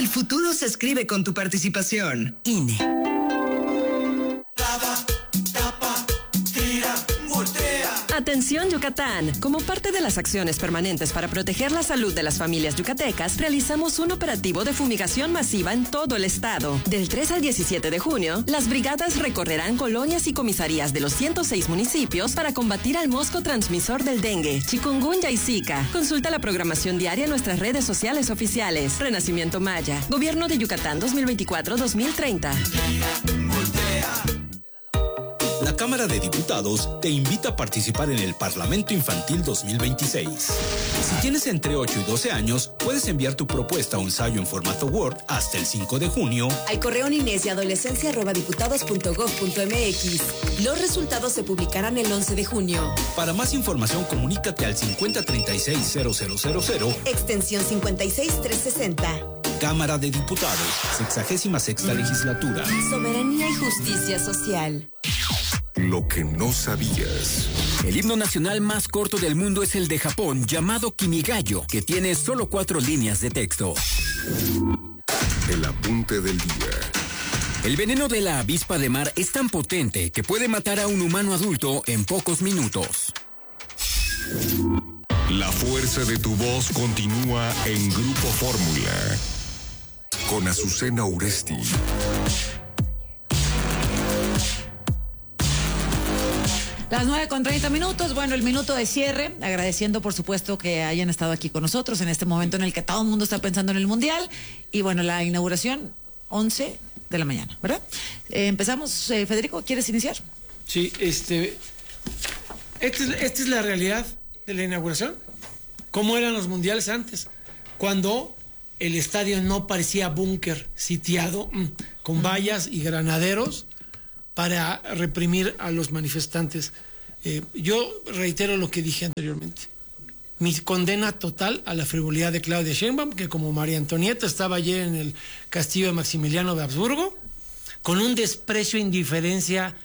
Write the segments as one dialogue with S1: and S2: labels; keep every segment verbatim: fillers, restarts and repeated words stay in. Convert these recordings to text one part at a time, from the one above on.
S1: El futuro se escribe con tu participación. I N E.
S2: Atención Yucatán, como parte de las acciones permanentes para proteger la salud de las familias yucatecas, realizamos un operativo de fumigación masiva en todo el estado. Del tres al diecisiete de junio, las brigadas recorrerán colonias y comisarías de los ciento seis municipios para combatir al mosco transmisor del dengue, chikungunya y zika. Consulta la programación diaria en nuestras redes sociales oficiales. Renacimiento Maya, Gobierno de Yucatán dos mil veinticuatro a dos mil treinta.
S3: La Cámara de Diputados te invita a participar en el Parlamento Infantil dos mil veintiséis. Si tienes entre ocho y doce años, puedes enviar tu propuesta o ensayo en formato Word hasta el cinco de junio
S4: al correo niñez y adolescencia arroba diputados punto gov punto mx. Los resultados se publicarán el once de junio.
S3: Para más información, comunícate al cincuenta treinta y seis cero cero cero cero,
S4: extensión cincuenta y seis trescientos sesenta.
S3: Cámara de Diputados, sexagésima sexta legislatura.
S4: Soberanía y justicia social.
S5: Lo que no sabías.
S6: El himno nacional más corto del mundo es el de Japón, llamado Kimigayo, que tiene solo cuatro líneas de texto.
S5: El apunte del día.
S6: El veneno de la avispa de mar es tan potente que puede matar a un humano adulto en pocos minutos.
S5: La fuerza de tu voz continúa en Grupo Fórmula. Con Azucena Uresti.
S7: Las nueve con treinta minutos, bueno, el minuto de cierre, agradeciendo por supuesto que hayan estado aquí con nosotros en este momento en el que todo el mundo está pensando en el Mundial, y bueno, la inauguración, once de la mañana, ¿verdad? Eh, empezamos, eh, Federico, ¿quieres iniciar?
S8: Sí, este, esta es, esta es la realidad de la inauguración, cómo eran los mundiales antes, cuando el estadio no parecía búnker sitiado, mmm, con vallas y granaderos, para reprimir a los manifestantes. Eh, yo reitero lo que dije anteriormente. Mi condena total a la frivolidad de Claudia Sheinbaum, que como María Antonieta estaba ayer en el castillo de Maximiliano de Habsburgo, con un desprecio e indiferencia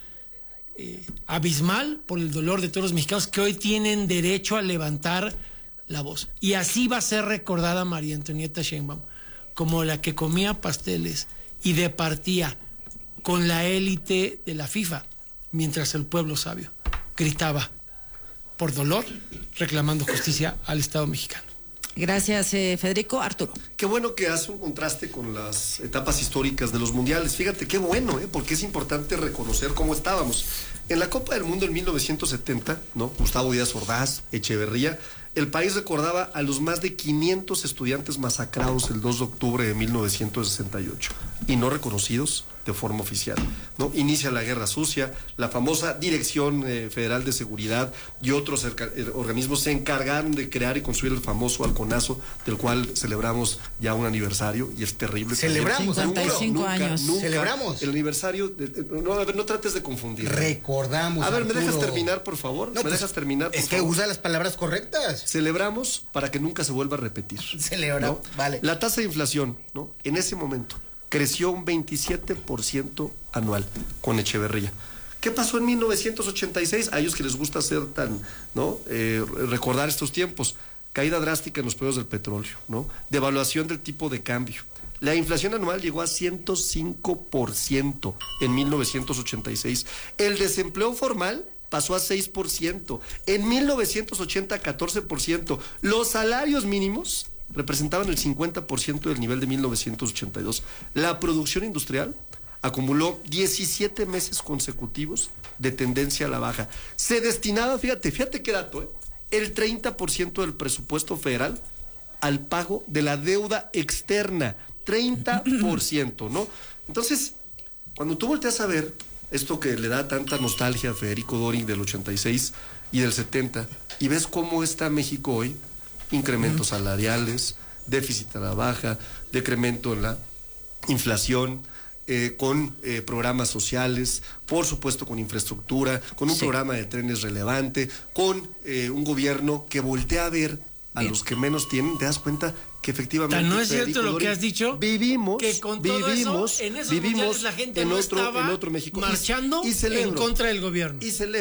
S8: eh, abismal por el dolor de todos los mexicanos que hoy tienen derecho a levantar la voz. Y así va a ser recordada María Antonieta Sheinbaum, como la que comía pasteles y departía con la élite de la FIFA, mientras el pueblo sabio gritaba por dolor, reclamando justicia al Estado mexicano.
S7: Gracias, eh, Federico. Arturo.
S9: Qué bueno que hace un contraste con las etapas históricas de los mundiales. Fíjate, qué bueno, ¿eh? Porque es importante reconocer cómo estábamos. En la Copa del Mundo en mil novecientos setenta, ¿no? Gustavo Díaz Ordaz, Echeverría, el país recordaba a los más de quinientos estudiantes masacrados el dos de octubre de mil novecientos sesenta y ocho y no reconocidos de forma oficial, ¿no? Inicia la Guerra Sucia, la famosa Dirección eh, Federal de Seguridad y otros eh, organismos se encargaron de crear y construir el famoso halconazo, del cual celebramos ya un aniversario, y es terrible.
S10: Celebramos
S7: cincuenta y cinco
S9: nunca,
S7: años.
S9: Nunca,
S10: Celebramos.
S9: El aniversario, de, no, a ver, no trates de confundir.
S10: Recordamos.
S9: A ver,
S10: Arturo.
S9: ¿me dejas terminar, por favor?
S10: No,
S9: ¿Me
S10: pues,
S9: dejas terminar, por
S10: Es que
S9: favor?
S10: usa las palabras correctas.
S9: Celebramos para que nunca se vuelva a repetir.
S10: Celebramos,
S9: ¿no?
S10: vale.
S9: La tasa de inflación, ¿no? En ese momento creció un veintisiete por ciento anual con Echeverría. ¿Qué pasó en mil novecientos ochenta y seis? A ellos que les gusta ser tan, ¿no? Eh, recordar estos tiempos. Caída drástica en los precios del petróleo, ¿no? Devaluación del tipo de cambio. La inflación anual llegó a ciento cinco por ciento en mil novecientos ochenta y seis. El desempleo formal pasó a seis por ciento. En mil novecientos ochenta, catorce por ciento. Los salarios mínimos representaban el cincuenta por ciento del nivel de mil novecientos ochenta y dos. La producción industrial acumuló diecisiete meses consecutivos de tendencia a la baja. Se destinaba, fíjate, fíjate qué dato, ¿eh? el treinta por ciento del presupuesto federal al pago de la deuda externa. treinta por ciento, ¿no? Entonces, cuando tú volteas a ver esto que le da tanta nostalgia a Federico Doring del ochenta y seis y del setenta, y ves cómo está México hoy, incrementos salariales, déficit a la baja, decremento en la inflación, eh, con eh, programas sociales, por supuesto con infraestructura, con un sí. programa de trenes relevante, con eh, un gobierno que voltea a ver a Bien. los que menos tienen, te das cuenta que efectivamente...
S8: ¿No es cierto
S9: Federico
S8: lo
S9: Doring,
S8: que has dicho?
S9: Vivimos,
S8: que con todo
S9: vivimos,
S8: eso, en esos
S9: vivimos
S8: la gente
S9: en,
S8: no
S9: otro,
S8: estaba
S9: en otro México.
S8: marchando
S9: y celebro,
S8: en contra del gobierno.
S9: Y celebro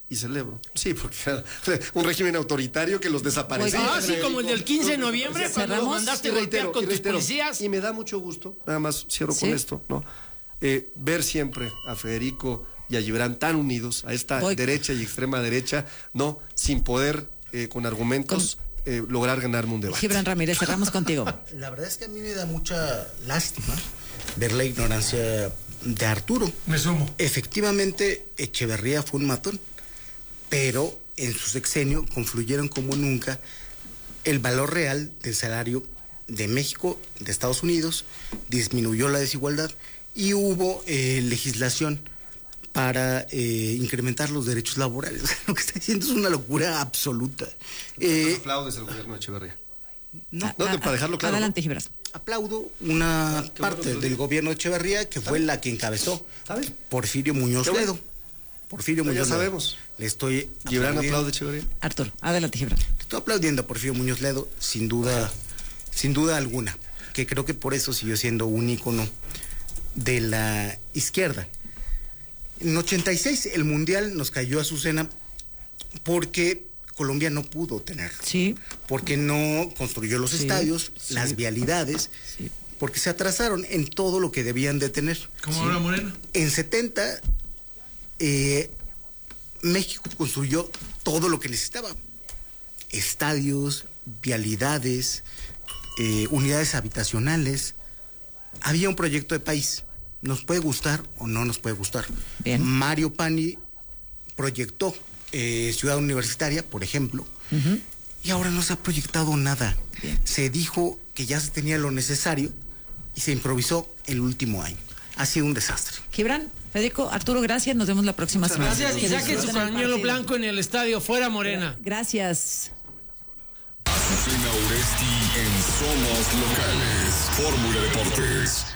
S9: y celebro. Sí, porque era un régimen autoritario que los desapareció.
S8: Ah, sí, como el del quince de noviembre, cuando los mandaste
S9: y
S8: golpear
S9: reitero,
S8: con
S9: y
S8: tus
S9: reitero,
S8: policías.
S9: Y me da mucho gusto, nada más cierro
S7: ¿Sí?
S9: con esto, ¿no? Eh, ver siempre a Federico y a Gibran tan unidos, a esta
S7: Voy.
S9: derecha y extrema derecha, ¿no? Sin poder, eh, con argumentos, eh, lograr ganarme un debate.
S7: Gibran Ramírez, cerramos contigo.
S10: La verdad es que a mí me da mucha lástima ver la ignorancia de Arturo.
S8: Me sumo.
S10: Efectivamente, Echeverría fue un matón, pero en su sexenio confluyeron como nunca el valor real del salario de México, de Estados Unidos, disminuyó la desigualdad y hubo eh, legislación para eh, incrementar los derechos laborales. Lo que está diciendo es una locura absoluta.
S9: Eh, aplaudes al gobierno de Echeverría.
S10: No,
S9: no, para dejarlo claro.
S7: Adelante, Gibran.
S10: Aplaudo una
S9: Ah,
S10: parte
S9: bueno,
S10: del gobierno de Echeverría que fue la que encabezó
S9: ¿Sabes?
S10: Porfirio Muñoz
S9: Bueno.
S10: Ledo. Porfirio
S9: Ya
S10: Muñoz Ledo.
S9: sabemos.
S10: Le estoy
S9: Gibran
S10: aplaudiendo.
S9: aplaude Echeverría.
S7: Arturo, adelante, Gibran.
S10: Le estoy aplaudiendo a Porfirio Muñoz Ledo, sin duda, sin duda alguna, que creo que por eso siguió siendo un ícono de la izquierda. En ochenta y seis el Mundial nos cayó a Azucena porque Colombia no pudo tenerlo.
S7: Sí.
S10: Porque no construyó los
S7: Sí,
S10: estadios,
S7: sí.
S10: las vialidades,
S7: Sí.
S10: porque se atrasaron en todo lo que debían de tener.
S8: ¿Cómo ahora Morena?
S10: En setenta, eh, México construyó todo lo que necesitaba. Estadios, vialidades, eh, unidades habitacionales. Había un proyecto de país. Nos puede gustar o no nos puede gustar.
S7: Bien.
S10: Mario Pani proyectó eh, Ciudad Universitaria, por ejemplo,
S7: Uh-huh.
S10: y ahora no se ha proyectado nada.
S7: Bien.
S10: Se dijo que ya se tenía lo necesario y se improvisó el último año. Ha sido un desastre.
S7: Gibran, Federico, Arturo, gracias. Nos vemos la próxima semana.
S8: Gracias, y
S7: Que
S8: saquen su
S7: disfruten el
S8: pañuelo
S7: partido.
S8: blanco en el estadio, fuera Morena.
S7: Gracias.
S5: Azucena Oresti en Somos Locales. Fórmula Deportes.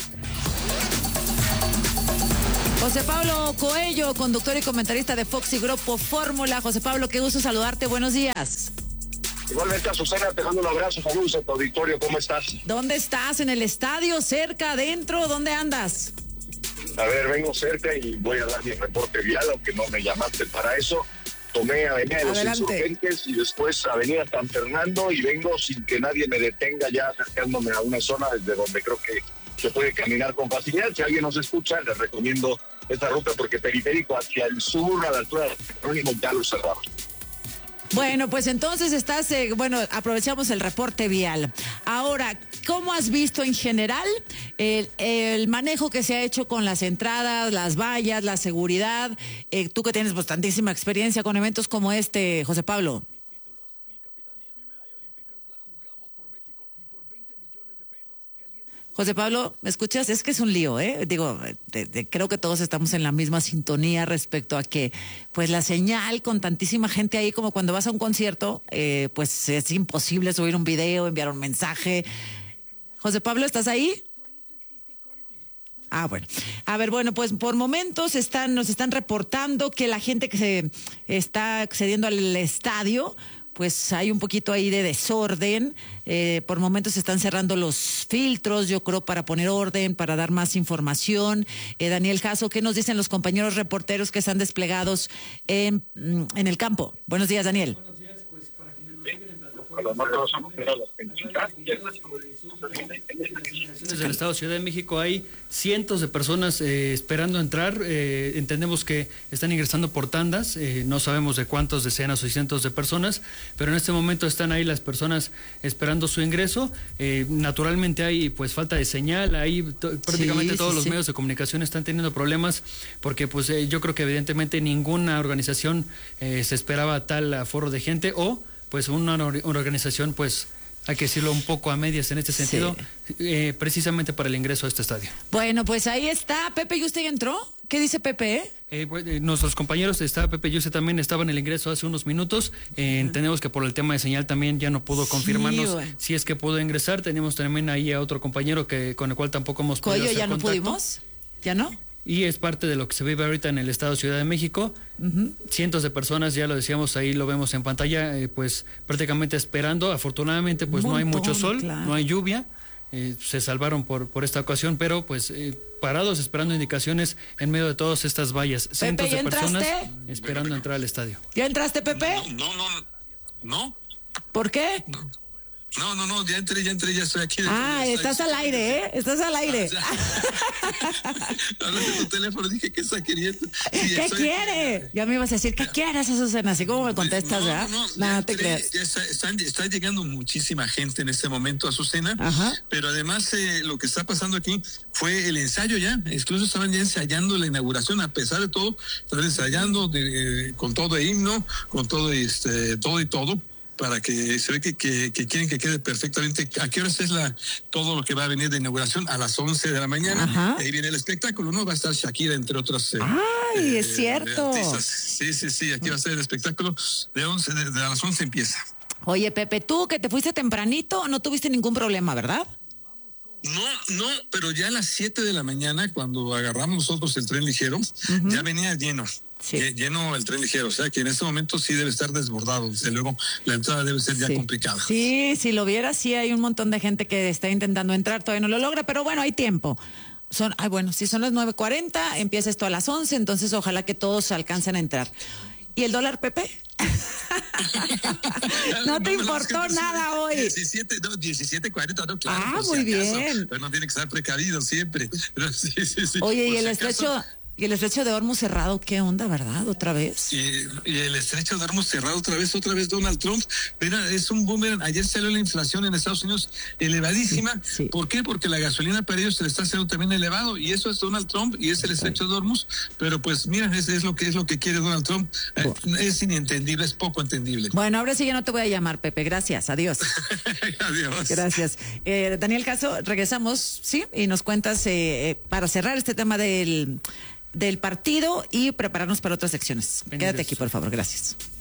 S7: José Pablo Coello, conductor y comentarista de Fox y Grupo Fórmula. José Pablo, qué gusto saludarte. Buenos días.
S11: Igualmente, Azucena, te mando un abrazo, saludos a tu auditorio, ¿cómo estás?
S7: ¿Dónde estás? ¿En el estadio? ¿Cerca? ¿Adentro? ¿Dónde andas?
S11: A ver, vengo cerca y voy a dar mi reporte vial, aunque no me llamaste para eso. Tomé Avenida de los
S7: Adelante.
S11: Insurgentes y después Avenida San Fernando y vengo sin que nadie me detenga, ya acercándome a una zona desde donde creo que se puede caminar con facilidad. Si alguien nos escucha, les recomiendo esta ruta porque periférico hacia el sur, a la altura del Jerónimo, ya lo cerraron.
S7: Bueno, pues entonces estás, eh, bueno, aprovechamos el reporte vial. Ahora, ¿cómo has visto en general el, el manejo que se ha hecho con las entradas, las vallas, la seguridad? Eh, tú que tienes pues, tantísima experiencia con eventos como este, José Pablo. José Pablo, ¿me escuchas? Es que es un lío, ¿eh? Digo, de, de, creo que todos estamos en la misma sintonía respecto a que, pues, la señal con tantísima gente ahí, como cuando vas a un concierto, eh, pues es imposible subir un video, enviar un mensaje. José Pablo, ¿estás ahí? Ah, bueno. A ver, bueno, pues por momentos están, nos están reportando que la gente que se está accediendo al estadio, pues hay un poquito ahí de desorden. Eh, por momentos se están cerrando los filtros, yo creo, para poner orden, para dar más información. Eh, Daniel Jasso, ¿qué nos dicen los compañeros reporteros que están desplegados en, en el campo? Buenos días, Daniel.
S12: Desde el Estado de Ciudad de México hay cientos de personas eh, esperando entrar. Eh, entendemos que están ingresando por tandas, eh, no sabemos de cuántos, decenas o cientos de personas, pero en este momento están ahí las personas esperando su ingreso. Eh, naturalmente hay pues falta de señal, ahí to- prácticamente
S7: Sí,
S12: todos
S7: sí,
S12: los
S7: sí.
S12: medios de comunicación están teniendo problemas porque pues eh, yo creo que evidentemente ninguna organización eh, se esperaba tal aforo de gente o pues una, or- una organización pues hay que decirlo un poco a medias en este sentido, eh, precisamente para el ingreso a este estadio.
S7: Bueno, pues ahí está. Pepe, ¿y usted entró? ¿Qué dice Pepe?
S12: Eh, pues, eh, nuestros compañeros, está Pepe Yuse también estaba en el ingreso hace unos minutos. Eh, entendemos que por el tema de señal también ya no pudo confirmarnos
S7: güey.
S12: si es que pudo ingresar. Tenemos también ahí a otro compañero que con el cual tampoco hemos podido
S7: Coelho,
S12: hacer
S7: ¿ya no
S12: contacto.
S7: pudimos? ¿Ya no?
S12: Y es parte de lo que se vive ahorita en el estado de Ciudad de México.
S7: Uh-huh.
S12: Cientos de personas, ya lo decíamos, ahí lo vemos en pantalla, eh, pues prácticamente esperando. Afortunadamente, pues
S7: Un
S12: no hay
S7: montón,
S12: mucho sol,
S7: claro.
S12: no hay lluvia. eh, se salvaron por, por esta ocasión, pero pues eh, parados esperando indicaciones en medio de todas estas vallas. Cientos
S7: Pepe, ¿ya
S12: de personas
S7: entraste?
S12: esperando entrar al estadio.
S7: ¿Ya entraste, Pepe?
S13: No, no, no.
S7: ¿Por qué?
S13: No, no, no, ya entré, ya entré, ya estoy aquí.
S7: Ah, estás al aire, ¿eh? Estás al aire.
S13: Hablaste de tu teléfono, dije que está queriendo. Sí,
S7: ¿Qué quiere?
S13: Aquí.
S7: Ya me ibas a decir, ¿qué quieres, Azucena? Así como me contestas,
S13: no,
S7: ¿verdad?
S13: No, no,
S7: Nada,
S13: ya
S7: te
S13: entré,
S7: creas.
S13: ya está, están, está llegando muchísima gente en este momento a Azucena,
S7: Ajá.
S13: pero además eh, lo que está pasando aquí fue el ensayo ya, incluso estaban ya ensayando la inauguración, a pesar de todo, estaban ensayando de, eh, con todo el himno, con todo, este, todo y todo, para que se ve que, que, que quieren que quede perfectamente. ¿A qué horas es la todo lo que va a venir de inauguración? A las once de la mañana.
S7: Ajá.
S13: Ahí viene el espectáculo, ¿no? Va a estar Shakira, entre otras. Eh,
S7: ¡Ay,
S13: eh,
S7: es cierto!
S13: artistas. Sí, sí, sí, aquí va a ser el espectáculo. De, once, de, de a las once empieza.
S7: Oye, Pepe, tú que te fuiste tempranito, no tuviste ningún problema, ¿verdad?
S13: No, no, pero ya a las siete de la mañana, cuando agarramos nosotros el tren ligero, uh-huh. ya venía lleno. Sí. Lleno el tren ligero, o sea que en este momento sí debe estar desbordado, desde luego la entrada debe ser ya
S7: sí.
S13: complicada.
S7: Sí, si lo vieras, sí hay un montón de gente que está intentando entrar, todavía no lo logra, pero bueno, hay tiempo. Son, ay, bueno, si son las nueve cuarenta, empieza esto a las once, entonces ojalá que todos alcancen a entrar. ¿Y el dólar, Pepe? No te no, importó no, nada hoy.
S13: diecisiete, no, diecisiete cuarenta, no, claro.
S7: Ah, muy si acaso,
S13: bien. Pero no tiene que estar precavido siempre. Pero sí, sí, sí.
S7: Oye,
S13: Por
S7: y el
S13: si
S7: estrecho...
S13: acaso...
S7: Y el estrecho de Hormuz cerrado, ¿qué onda, verdad? ¿Otra vez?
S13: Y, y el estrecho de Hormuz cerrado otra vez, otra vez Donald Trump. Mira, es un boomerang. Ayer salió la inflación en Estados Unidos elevadísima. Sí. ¿Por qué? Porque la gasolina para ellos se le está haciendo también elevado. Y eso es Donald Trump y es el estrecho de Hormuz. Pero pues mira, es, es lo que es lo que quiere Donald Trump. Bueno. Es inentendible, es poco entendible.
S7: Bueno, ahora sí ya no te voy a llamar, Pepe. Gracias, adiós.
S13: Adiós.
S7: Gracias. Eh, Daniel Caso, regresamos, ¿sí? Y nos cuentas eh, para cerrar este tema del... del partido y prepararnos para otras secciones. Quédate aquí, por favor. Gracias.